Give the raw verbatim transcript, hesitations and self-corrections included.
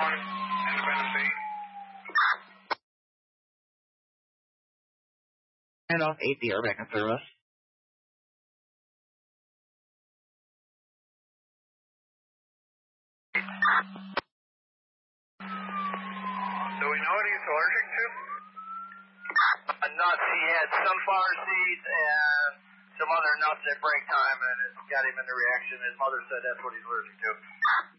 one, Independence eight. And off eight, the airback in service. Do we know what he's allergic to? Uh, nuts. He had sunflower seeds and some other nuts at break time, and it got him in the reaction. His mother said that's what he's allergic to.